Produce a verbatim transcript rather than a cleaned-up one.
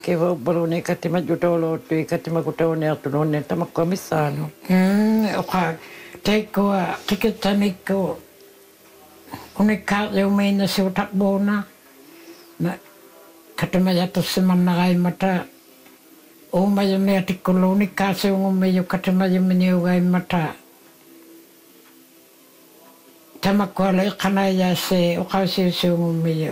Ke wau barone ka te majutolo tu i ka te makutone atu none ta makomisano. Mm, o ka te koa tike tani ko one ka leo meina se o takbona na ka te mai atu se managai mata o mai o mea te koloni ka se o mei o ka te mai o mene o gai mata ta makoa le kana ia se o ka se se o mei